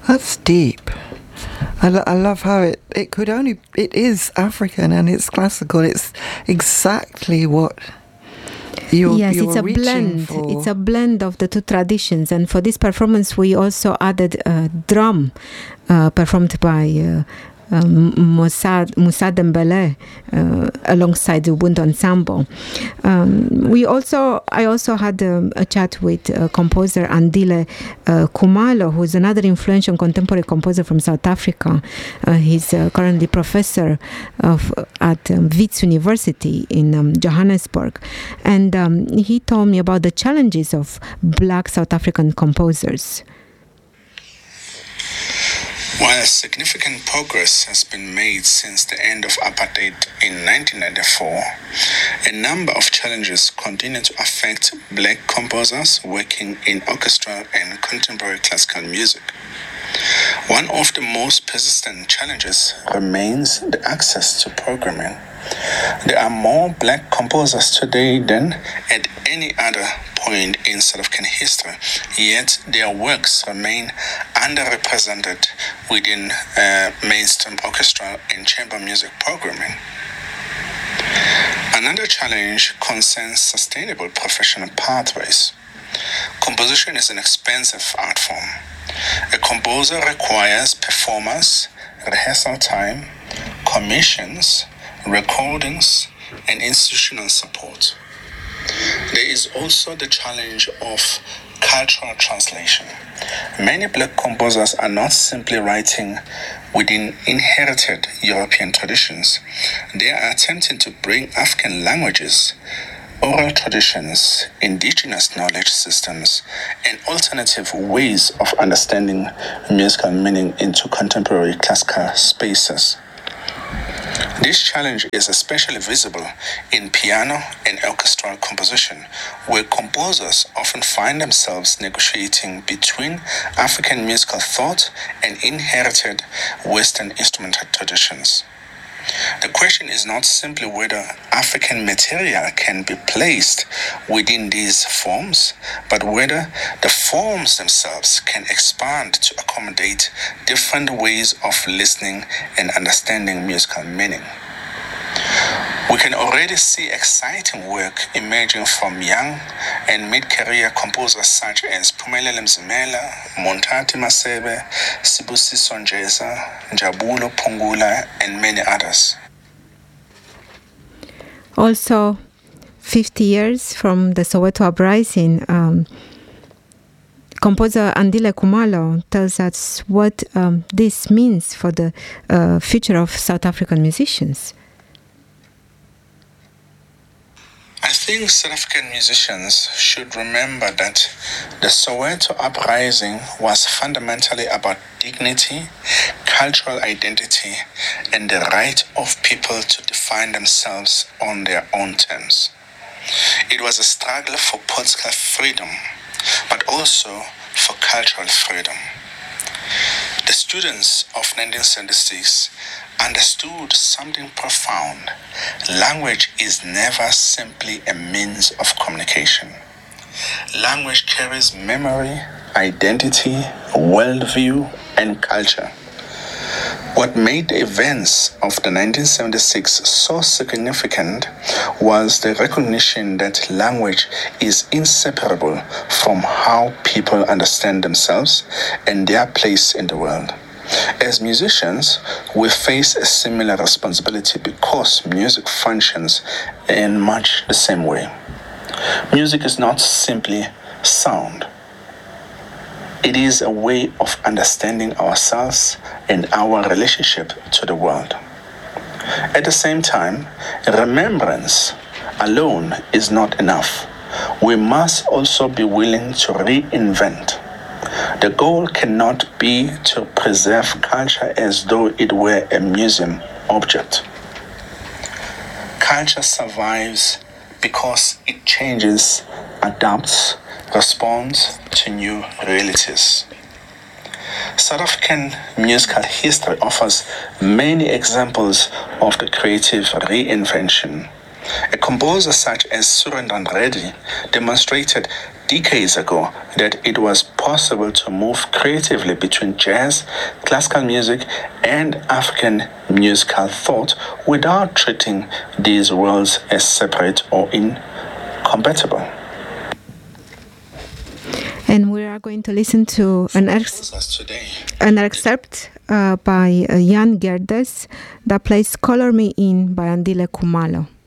That's deep. I love how it is African and it's classical. It's exactly what you're it's a blend. For. It's a blend of the two traditions. And for this performance, we also added a drum performed by Moussa Dembele alongside the Ubuntu Ensemble. I also had a chat with composer Andile Khumalo, who is another influential contemporary composer from South Africa. He's currently professor at Wits University in Johannesburg. And he told me about the challenges of Black South African composers. While significant progress has been made since the end of apartheid in 1994, a number of challenges continue to affect Black composers working in orchestral and contemporary classical music. One of the most persistent challenges remains the access to programming. There are more Black composers today than at any other point in South African history, yet their works remain underrepresented within mainstream orchestral and chamber music programming. Another challenge concerns sustainable professional pathways. Composition is an expensive art form. A composer requires performance, rehearsal time, commissions, recordings, and institutional support. There is also the challenge of cultural translation. Many Black composers are not simply writing within inherited European traditions. They are attempting to bring African languages, oral traditions, indigenous knowledge systems, and alternative ways of understanding musical meaning into contemporary classical spaces. This challenge is especially visible in piano and orchestral composition, where composers often find themselves negotiating between African musical thought and inherited Western instrumental traditions. The question is not simply whether African material can be placed within these forms, but whether the forms themselves can expand to accommodate different ways of listening and understanding musical meaning. We can already see exciting work emerging from young and mid-career composers such as Phumelele Mzimela, Montati Masebe, Sibusiso Njeza, Njabulo Phungula, and many others. Also, 50 years from the Soweto uprising, composer Andile Khumalo tells us what this means for the future of South African musicians. I think South African musicians should remember that the Soweto uprising was fundamentally about dignity, cultural identity, and the right of people to define themselves on their own terms. It was a struggle for political freedom, but also for cultural freedom. The students of 1976 understood something profound. Language is never simply a means of communication. Language carries memory, identity, worldview, and culture. What made the events of the 1976 so significant was the recognition that language is inseparable from how people understand themselves and their place in the world. As musicians, we face a similar responsibility because music functions in much the same way. Music is not simply sound. It is a way of understanding ourselves and our relationship to the world. At the same time, remembrance alone is not enough. We must also be willing to reinvent. The goal cannot be to preserve culture as though it were a museum object. Culture survives because it changes, adapts, responds to new realities. South African musical history offers many examples of the creative reinvention. A composer such as Surendran Reddy demonstrated decades ago that it was possible to move creatively between jazz, classical music, and African musical thought without treating these worlds as separate or incompatible. And we are going to listen to an excerpt by Jan Gerdes that plays Color Me In by Andile Khumalo.